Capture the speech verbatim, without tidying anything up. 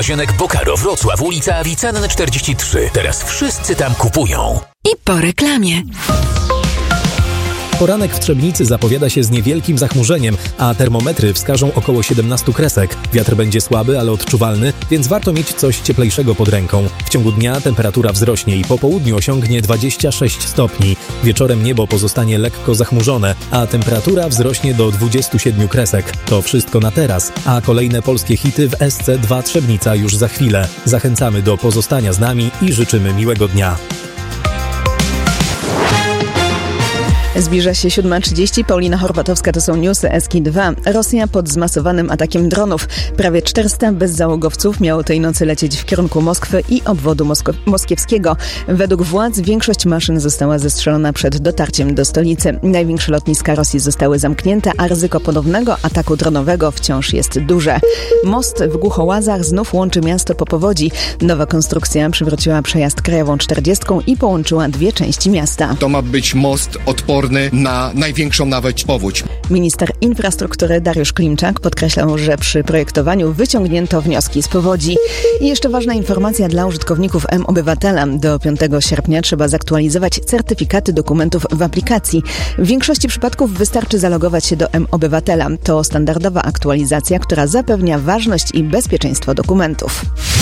Zionek Bokaro, Wrocław, ulica Avicenna czterdzieści trzy. Teraz wszyscy tam kupują. I po reklamie. Poranek w Trzebnicy zapowiada się z niewielkim zachmurzeniem, a termometry wskażą około siedemnaście kresek. Wiatr będzie słaby, ale odczuwalny, więc warto mieć coś cieplejszego pod ręką. W ciągu dnia temperatura wzrośnie i po południu osiągnie dwadzieścia sześć stopni. Wieczorem niebo pozostanie lekko zachmurzone, a temperatura wzrośnie do dwudziestu siedmiu kresek. To wszystko na teraz, a kolejne polskie hity w S C dwa Trzebnica już za chwilę. Zachęcamy do pozostania z nami i życzymy miłego dnia. Zbliża się siódma trzydzieści. Paulina Horwatowska, to są newsy S K dwa. Rosja pod zmasowanym atakiem dronów. Prawie czterysta bezzałogowców miało tej nocy lecieć w kierunku Moskwy i obwodu mosk- moskiewskiego. Według władz większość maszyn została zestrzelona przed dotarciem do stolicy. Największe lotniska Rosji zostały zamknięte, a ryzyko ponownego ataku dronowego wciąż jest duże. Most w Głuchołazach znów łączy miasto po powodzi. Nowa konstrukcja przywróciła przejazd krajową czterdziestką i połączyła dwie części miasta. To ma być most odporny na największą nawet powódź. Minister infrastruktury Dariusz Klimczak podkreślał, że przy projektowaniu wyciągnięto wnioski z powodzi. I jeszcze ważna informacja dla użytkowników M-Obywatela. Do piątego sierpnia trzeba zaktualizować certyfikaty dokumentów w aplikacji. W większości przypadków wystarczy zalogować się do M-Obywatela. To standardowa aktualizacja, która zapewnia ważność i bezpieczeństwo dokumentów.